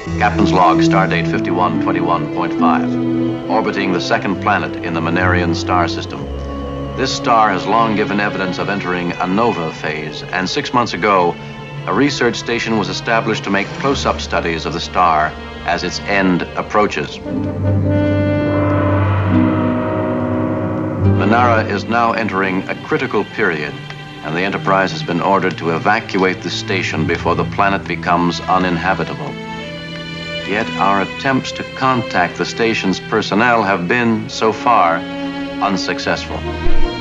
Captain's log, stardate 5121.5. Orbiting the second planet in the Menarian star system. This star has long given evidence of entering a nova phase, and 6 months ago, a research station was established to make close-up studies of the star as its end approaches. Manara is now entering a critical period, and the Enterprise has been ordered to evacuate the station before the planet becomes uninhabitable. Yet our attempts to contact the station's personnel have been, so far, unsuccessful.